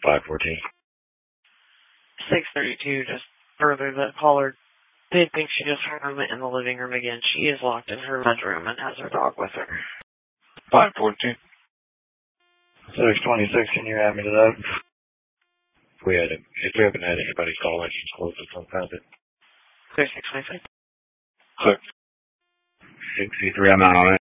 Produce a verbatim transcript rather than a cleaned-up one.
five fourteen. six thirty-two, just further, the caller did think she just heard movement in the living room again. She is locked in her bedroom and has her dog with her. five fourteen. six twenty-six, can you add me to that? If we, had a, if we haven't had anybody call, I just close it and found it. six twenty-six. six. sixty-three, I'm out on it.